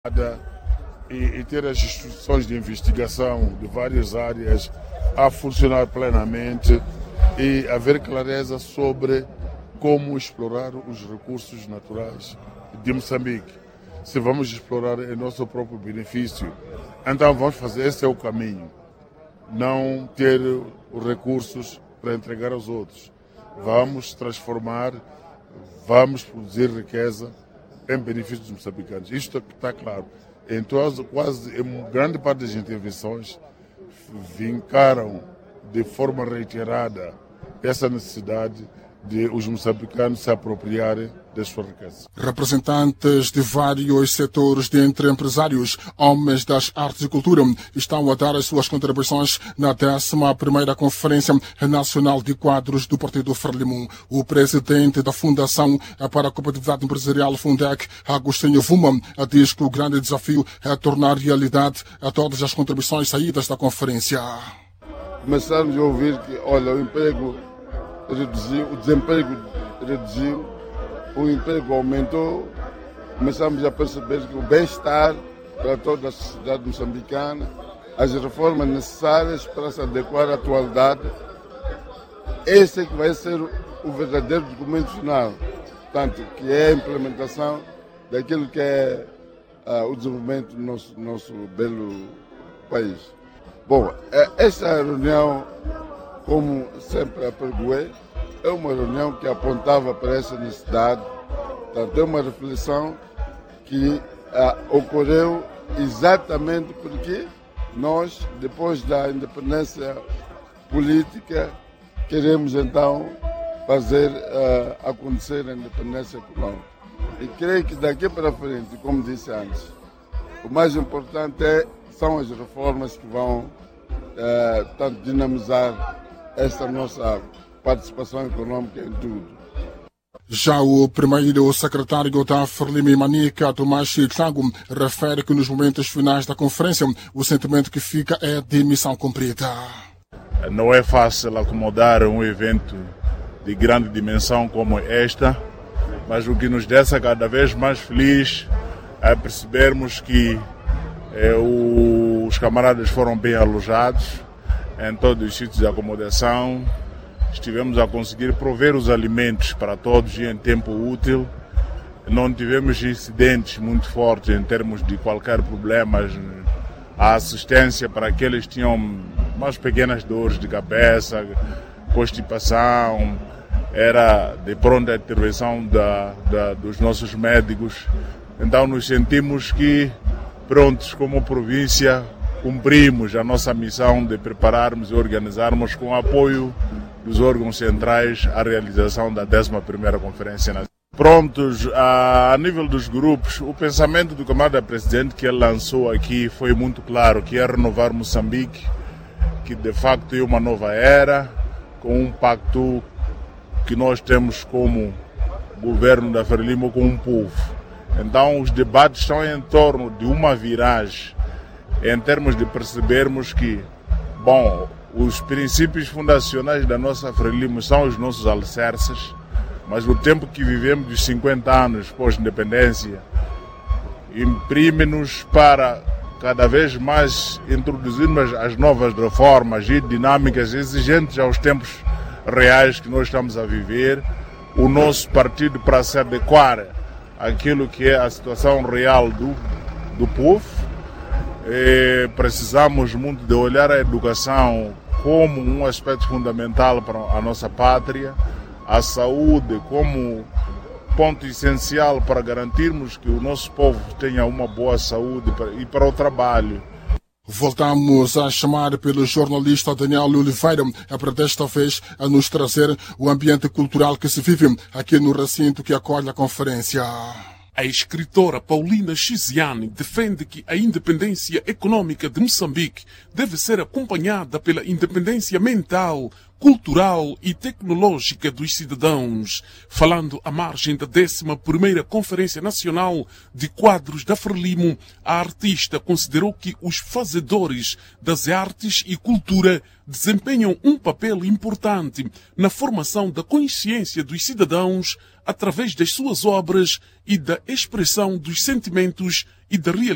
e ter as instituições de investigação de várias áreas a funcionar plenamente e haver clareza sobre como explorar os recursos naturais de Moçambique. Se vamos explorar em nosso próprio benefício, então vamos fazer, esse é o caminho. Não ter os recursos para entregar aos outros. Vamos transformar, vamos produzir riqueza em benefício dos moçambicanos. Isto está claro. Então, em grande parte das intervenções vincaram de forma reiterada essa necessidade de os moçambicanos se apropriarem das suas riquezas. Representantes de vários setores, de entre empresários, homens das artes e cultura, estão a dar as suas contribuições na 11ª Conferência Nacional de Quadros do Partido Frelimo. O presidente da Fundação para a Competitividade Empresarial, Fundec, Agostinho Vuma, diz que o grande desafio é tornar realidade a todas as contribuições saídas da conferência. Começamos a ouvir que, olha, o emprego reduziu, o desemprego reduziu, o emprego aumentou, começamos a perceber que o bem-estar para toda a sociedade moçambicana, as reformas necessárias para se adequar à atualidade, esse é que vai ser o verdadeiro documento final, tanto que é a implementação daquilo que é o desenvolvimento do nosso belo país. Bom, esta reunião, como sempre apregoei, é uma reunião que apontava para essa necessidade. Portanto, é uma reflexão que ocorreu exatamente porque nós, depois da independência política, queremos então fazer acontecer a independência econômica. E creio que daqui para frente, como disse antes, o mais importante são as reformas que vão tanto dinamizar esta nossa participação econômica em tudo. Já o primeiro secretário da Frelimo Manica, Tomás Thiago, refere que nos momentos finais da conferência o sentimento que fica é de missão cumprida. Não é fácil acomodar um evento de grande dimensão como esta, mas o que nos deixa cada vez mais feliz é percebermos que os camaradas foram bem alojados em todos os sítios de acomodação. Estivemos a conseguir prover os alimentos para todos e em tempo útil. Não tivemos incidentes muito fortes em termos de qualquer problema. A assistência para aqueles que tinham umas pequenas dores de cabeça, constipação, era de pronta intervenção dos nossos médicos. Então nos sentimos que prontos como província, cumprimos a nossa missão de prepararmos e organizarmos com o apoio dos órgãos centrais a realização da 11ª Conferência Nacional. Prontos, a nível dos grupos, o pensamento do camarada presidente que ele lançou aqui foi muito claro, que é renovar Moçambique, que de facto é uma nova era, com um pacto que nós temos como governo da Frelimo com o povo. Então os debates estão em torno de uma viragem, em termos de percebermos que, bom, os princípios fundacionais da nossa Frelimo são os nossos alicerces, mas o tempo que vivemos dos 50 anos pós-independência imprime-nos para cada vez mais introduzirmos as novas reformas e dinâmicas exigentes aos tempos reais que nós estamos a viver. O nosso partido, para se adequar àquilo que é a situação real do povo, precisamos muito de olhar a educação como um aspecto fundamental para a nossa pátria, a saúde como ponto essencial para garantirmos que o nosso povo tenha uma boa saúde e para o trabalho. Voltamos a chamar pelo jornalista Daniel Oliveira para desta vez a nos trazer o ambiente cultural que se vive aqui no recinto que acolhe a conferência. A escritora Paulina Chiziane defende que a independência econômica de Moçambique deve ser acompanhada pela independência mental, cultural e tecnológica dos cidadãos. Falando à margem da 11ª Conferência Nacional de Quadros da Frelimo, a artista considerou que os fazedores das artes e cultura desempenham um papel importante na formação da consciência dos cidadãos através das suas obras e da expressão dos sentimentos e da realidade